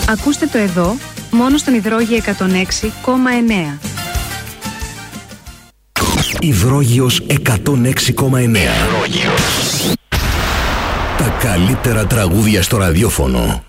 Ακούστε το εδώ, μόνο στον Υδρόγειο 106,9. Υδρόγειος 106,9. Τα καλύτερα τραγούδια στο ραδιόφωνο.